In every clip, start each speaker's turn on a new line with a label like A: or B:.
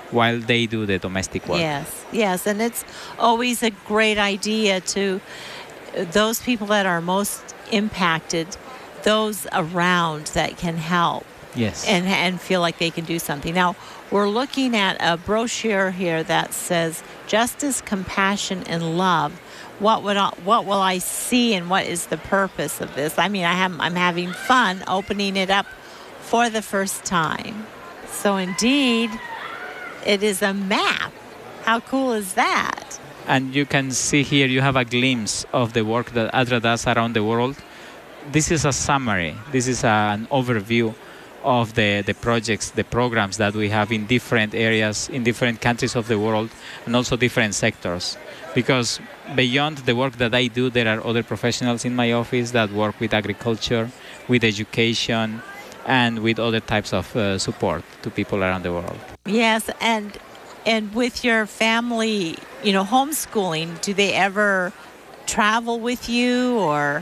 A: while they do the domestic work.
B: Yes, and it's always a great idea to those people that are most impacted, those around that can help.
A: Yes.
B: And feel like they can do something. Now, we're looking at a brochure here that says justice, compassion, and love. What will I see, and what is the purpose of this? I mean, I'm having fun opening it up for the first time. So indeed, it is a map. How cool is that?
A: And you can see here, you have a glimpse of the work that ADRA does around the world. This is a summary. This is an overview of the projects, the programs that we have in different areas, in different countries of the world, and also different sectors. Because beyond the work that I do, there are other professionals in my office that work with agriculture, with education, and with other types of support to people around the world.
B: Yes, and with your family, homeschooling, do they ever travel with you, or,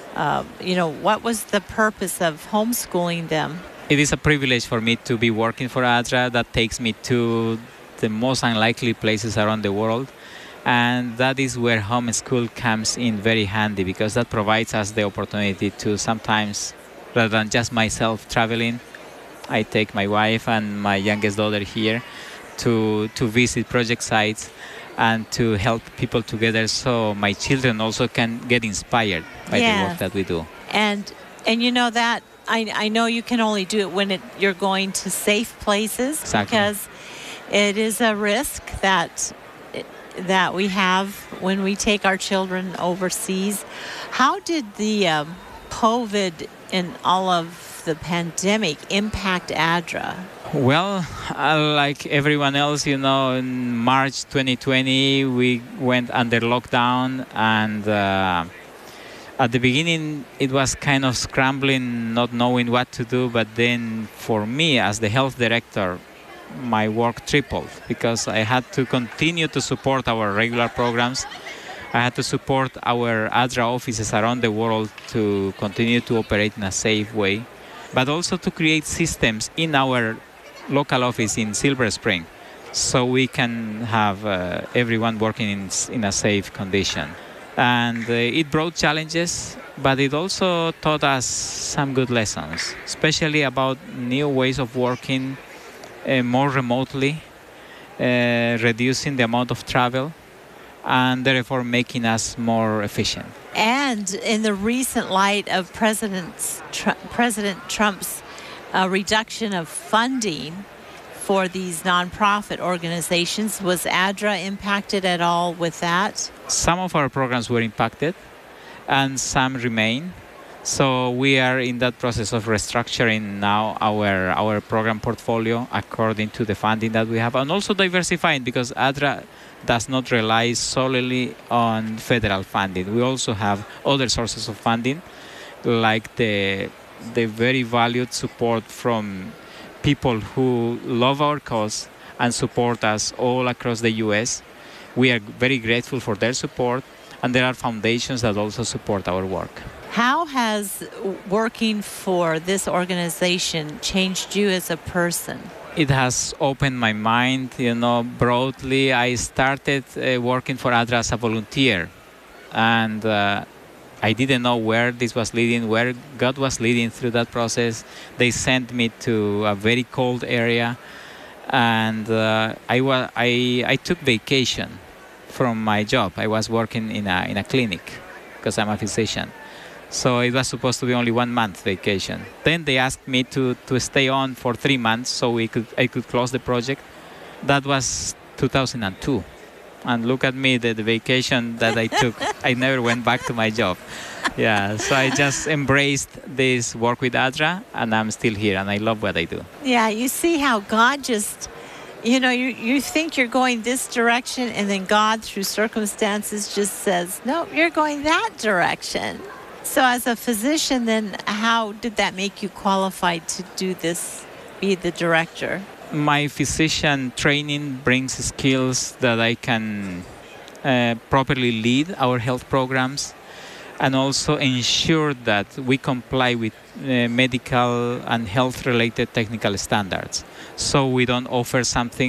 B: what was the purpose of homeschooling them?
A: It is a privilege for me to be working for ADRA. That takes me to the most unlikely places around the world. And that is where homeschool comes in very handy, because that provides us the opportunity to sometimes, rather than just myself traveling, I take my wife and my youngest daughter here to visit project sites and to help people together, so my children also can get inspired by the work that we do.
B: And that I know you can only do it when you're going to safe places.
A: Exactly.
B: Because it is a risk that we have when we take our children overseas. How did the COVID and all of the pandemic impact ADRA?
A: Well, like everyone else, in March 2020, we went under lockdown, and at the beginning, it was kind of scrambling, not knowing what to do. But then for me, as the health director, my work tripled, because I had to continue to support our regular programs. I had to support our ADRA offices around the world to continue to operate in a safe way, but also to create systems in our local office in Silver Spring, so we can have everyone working in a safe condition. And it brought challenges, but it also taught us some good lessons, especially about new ways of working more remotely, reducing the amount of travel, and therefore making us more efficient.
B: And in the recent light of President Trump's reduction of funding for these nonprofit organizations, was ADRA impacted at all with that?
A: Some of our programs were impacted, and some remain. So we are in that process of restructuring now our program portfolio according to the funding that we have, and also diversifying, because ADRA does not rely solely on federal funding. We also have other sources of funding, like the very valued support from people who love our cause and support us all across the U.S. We are very grateful for their support, and there are foundations that also support our work.
B: How has working for this organization changed you as a person?
A: It has opened my mind, broadly. I started working for ADRA as a volunteer, and I didn't know where this was leading, where God was leading through that process. They sent me to a very cold area, and I took vacation from my job. I was working in a clinic because I'm a physician. So it was supposed to be only 1 month vacation. Then they asked me to stay on for 3 months so I could close the project. That was 2002. And look at me, the vacation that I took. I never went back to my job. Yeah, so I just embraced this work with ADRA, and I'm still here, and I love what I do.
B: Yeah, you see how God just, you think you're going this direction, and then God, through circumstances, just says, no, you're going that direction. So as a physician, then how did that make you qualified to do this, be the director?
A: My physician training brings skills that I can properly lead our health programs, and also ensure that we comply with medical and health-related technical standards. So we don't offer something